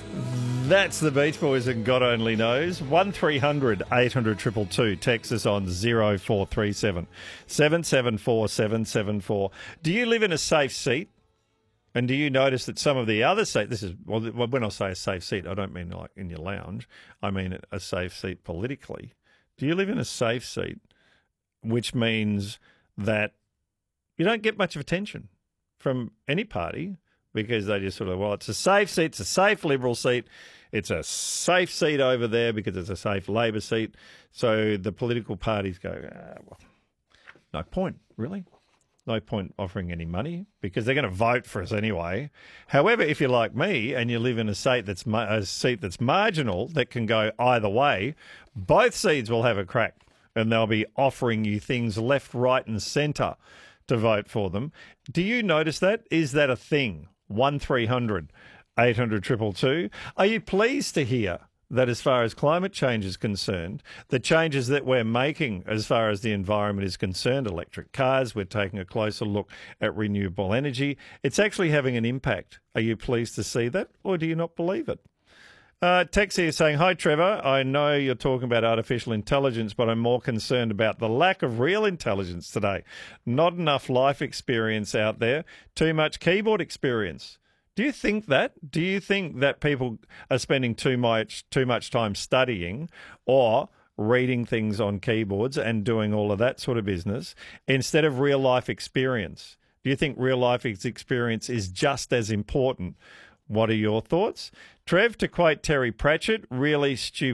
That's the Beach Boys and God only knows. 1300 800 222. Text us on 0437 774 774. Do you live in a safe seat? And do you notice that some of the other seats, when I say a safe seat, I don't mean like in your lounge. I mean a safe seat politically. Do you live in a safe seat, which means that you don't get much of attention from any party because they just sort of, well, it's a safe seat, it's a safe Liberal seat, it's a safe seat over there because it's a safe Labor seat. So the political parties go, well, no point, really. No point offering any money because they're going to vote for us anyway. However, if you're like me and you live in a seat that's marginal that can go either way, both seats will have a crack and they'll be offering you things left, right and centre to vote for them. Do you notice that? Is that a thing? 1300 800 222. Are you pleased to hear that as far as climate change is concerned, the changes that we're making as far as the environment is concerned, electric cars, we're taking a closer look at renewable energy, it's actually having an impact. Are you pleased to see that, or do you not believe it? Tex here saying, hi, Trevor. I know you're talking about artificial intelligence, but I'm more concerned about the lack of real intelligence today. Not enough life experience out there, too much keyboard experience. Do you think that? Do you think that people are spending too much time studying or reading things on keyboards and doing all of that sort of business instead of real life experience? Do you think real life experience is just as important? What are your thoughts? Trev, to quote Terry Pratchett, real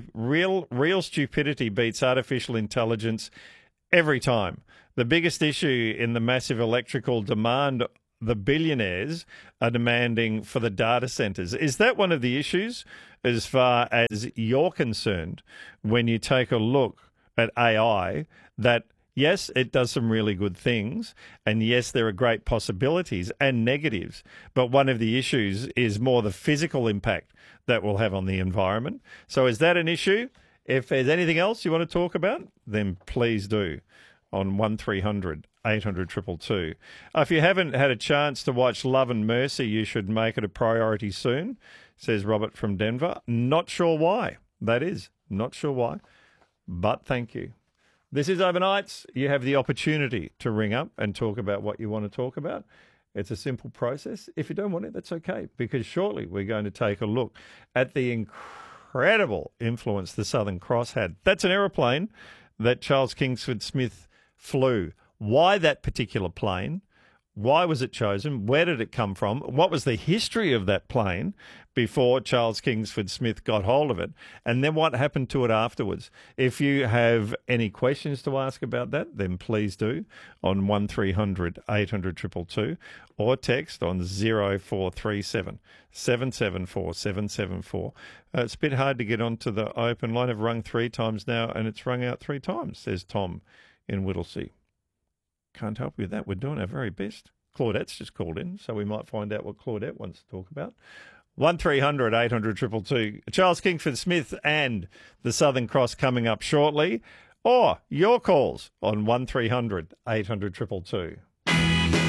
stupidity beats artificial intelligence every time. The biggest issue in the massive electrical demand the billionaires are demanding for the data centres. Is that one of the issues as far as you're concerned when you take a look at AI, that yes, it does some really good things, and yes, there are great possibilities and negatives, but one of the issues is more the physical impact that will have on the environment. So is that an issue? If there's anything else you want to talk about, then please do on 1300 800 222. If you haven't had a chance to watch Love and Mercy, you should make it a priority soon, says Robert from Denver. Not sure why that is. Not sure why, but thank you. This is Overnights. You have the opportunity to ring up and talk about what you want to talk about. It's a simple process. If you don't want it, that's okay, because shortly we're going to take a look at the incredible influence the Southern Cross had. That's an aeroplane that Charles Kingsford Smith flew. Why that particular plane? Why was it chosen? Where did it come from? What was the history of that plane before Charles Kingsford Smith got hold of it? And then what happened to it afterwards? If you have any questions to ask about that, then please do on 1300 800 222 or text on 0437 774 774. It's a bit hard to get onto the open line. I've rung 3 times now and it's rung out 3 times, says Tom in Whittlesea. Can't help you with that. We're doing our very best. Claudette's just called in, so we might find out what Claudette wants to talk about. 1300 800 222. Charles Kingsford Smith and the Southern Cross coming up shortly. Or your calls on 1300 800 222.